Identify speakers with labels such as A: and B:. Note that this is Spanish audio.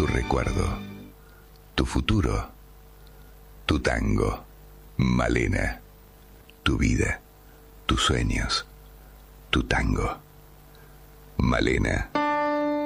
A: tu recuerdo, tu futuro, tu tango, Malena, tu vida, tus sueños, tu tango, Malena.